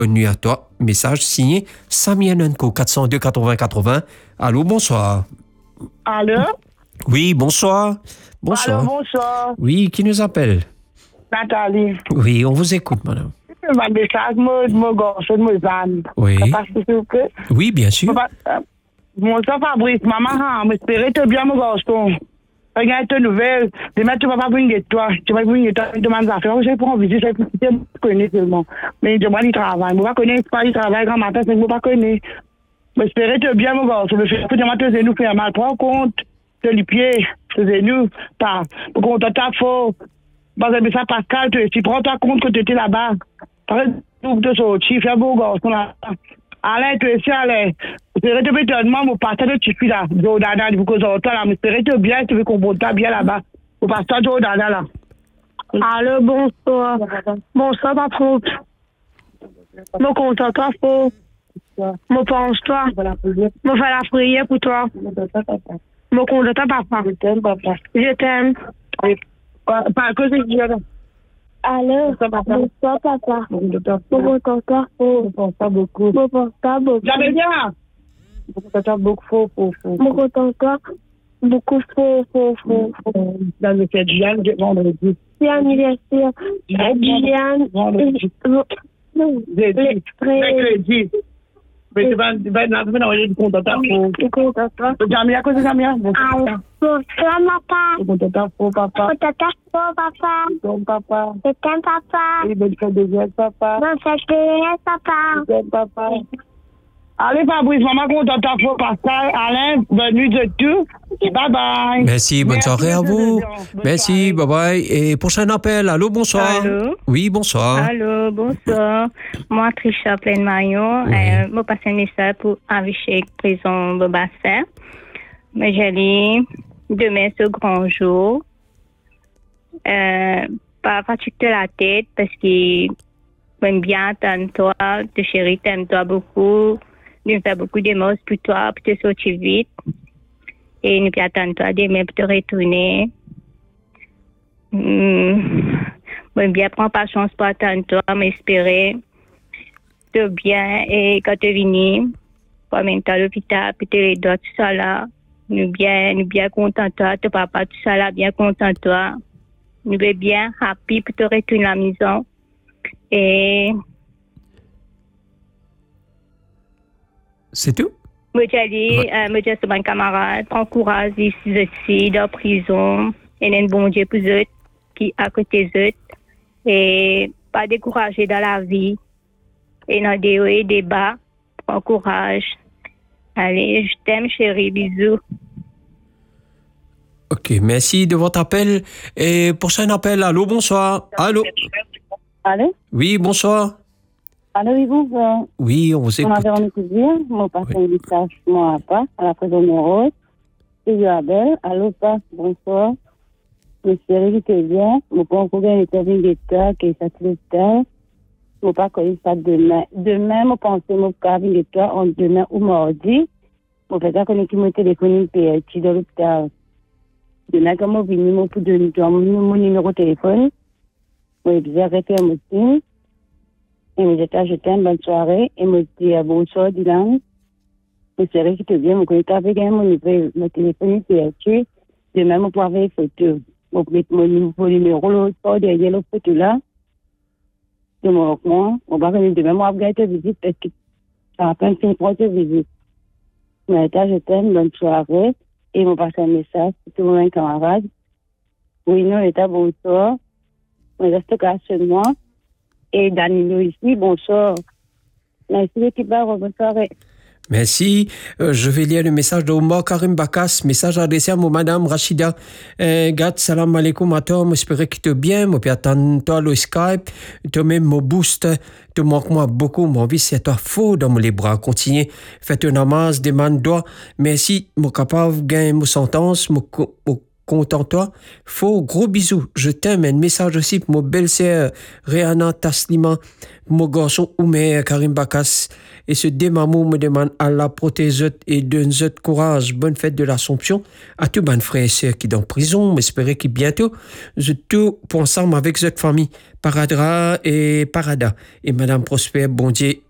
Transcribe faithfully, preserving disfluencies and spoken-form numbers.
Bonne nuit à toi. Message signé Samia Nanko, quatre zéro deux quatre-vingts quatre-vingts. Allô, bonsoir. Allô? Oui, bonsoir. Bonsoir. Allô, bonsoir. Oui, qui nous appelle? Nathalie. Oui, on vous écoute, madame. Ma message, moi, mon garçon, mon van. Oui. Parce que s'il vous plaît. Oui, bien sûr. Mon sang Fabrice, maman, m'espérer te bien, mon garçon. Regarde tes nouvelles. Demain, tu vas pas venir de toi. Tu vas venir de toi. Je demande affaires. Je prends visite. Je ne connais seulement. Mais je demande du travail. Je ne connais pas du travail grand matin. Je ne pas connaître. M'espérer te bien, mon garçon. Je fais demander tes genoux faire mal. Prends compte. Tes pieds. Tes genoux. Pas. Pour qu'on t'attaque fort. Parce que ça, Pascal, tu prends-toi compte que tu étais là-bas. Parce que tu sortir. Fais beau garçon là. Alain, tu es ici, Alain. J'espère te bien, moi, mon pasteur de Tifi là. Jordana, vous cause autant là. J'espère te bien, tu veux qu'on monte bien là-bas. Mon pasteur Jordana là. Allô, bonsoir. Bonsoir, ma faute. Mon content, toi, faux. Mon pense-toi. Mon fais la prière pour toi. Mon content, papa. Je t'aime, papa. Je t'aime. Par que c'est que Allô, bonsoir, papa. Mon content, faux. Je pense pas beaucoup. Mon pense pas beaucoup. J'avais bien. Je pense beaucoup faux, faux, faux. Mon content, beaucoup faux, faux, faux. Dans le fait Diane, vendredi. C'est anniversaire. Diane. Vendredi. Mercredi. Mais tu vas, tu vas, tu vas envoyer du compte à ta faux. Du compte à toi. Jamia, quoi c'est Jamia? Allô, bonsoir, papa. Du compte à ta faux, papa. Compte à ta faux, papa. Ton papa. Je t'aime, papa. Et bonne fête de Dieu, papa. Bonne fête de Dieu, papa. Je t'aime, papa. Allez, Fabrice, maman, compte à ta faux, Pascal, Alain, bonne nuit de tout. Bye bye. Merci, bonne Merci, soirée à vous. bonne Merci, soirée. bye bye. Et prochain appel. Allô, bonsoir. Allô? Oui, bonsoir. Allô, bonsoir. Moi, Trisha Pleine Maillot. Oui. Euh, je passe un message pour afficher prison de bassin. Mais j'ai dit, demain, ce grand jour, euh, pas fatiguer la tête parce que j'aime bien attendre toi, te chérie, t'aime toi beaucoup. Nous faire beaucoup d'émotions pour toi, pour te sortir vite. Et nous attendre toi demain pour te retourner. Mm. Bon, bien, prends pas chance pour attendre toi, mais espérer de bien. Et quand tu viens, pour maintenant à l'hôpital, puis tu les doigts, tout ça là, nous bien, nous bien contents de toi, ton papa, tout ça là, bien content de toi. Nous sommes bien happy pour te retourner à la maison. Et C'est tout? moi, j'ai dit, euh, moi, j'ai dit, mon camarade, prends courage ici, ici, dans la prison. Et un bon Dieu pour eux, qui à côté d'eux. Et pas décourager dans la vie. Et dans des hauts et des bas, prends courage. Allez, je t'aime, chérie, bisous. OK, merci de votre appel. Et prochain appel. Allô, bonsoir. Allô? Allô? Oui, bonsoir. Allô, oui, bonjour. Oui, on vous On écoute. avait un cousine, mon père Oui. fait un message, moi, pas, à la prison de Rose. C'est Isabelle. Allô, pas, bonsoir. Je suis réveillée bien. Mon père, on a été venu de toi, qui est satellitaire. Mon père, connaît ça demain. Demain, mon pensée, mon père, vient de toi, en demain ou mardi. Mon père, connaît qui m'a téléphoné, puis tu dans l'hôpital. Demain, quand moi, venu, mon pour donner mon numéro de téléphone. Moi, j'ai refait mon signe. Et me dit, je t'aime, bonne soirée. Et me dit, bonsoir, Dylan. Je suis réveillée bien, je connais avec mon numéro, mon téléphone, puis tu demain, je peux avoir une photo. Je vais mettre mon numéro, l'autre part, derrière la photo là. De mon moi, on va venir demain, moi, je vais te visite parce que ça va prendre cinq fois de visite. Mais je t'aime, bonne soirée. Et je passe un message pour tout mon camarade. Oui, non, l'état, bonsoir. Je reste grâce à moi. Et Danilo ici, bonsoir. Merci, l'équipe, bonne soirée. Merci. Euh, je vais lire le message de Omar Karim Bakas, message adressé à mon madame Rachida. Euh, Gat, salam alaikum à toi. J'espère que tu es bien. Moi, puis attends-toi le Skype. Tu même mon boost. Tu manques moi beaucoup. Mon vie, c'est toi faux dans les bras. Continuez. Faites un namaz, demande-toi. Merci. Mon capable, gagne mon sentence. Mon content toi. Faut gros bisous. Je t'aime. Un message aussi pour mon belle-sœur Rihanna Taslima, mon garçon Oumer Karim Bakas. Et ce démamou me demande à la protéger et donne courage. Bonne fête de l'Assomption à tous mes frères et sœurs qui sont en prison. J'espère que bientôt, je tout pour ensemble avec cette famille. Paradra et Parada. Et Madame Prosper, bon Dieu,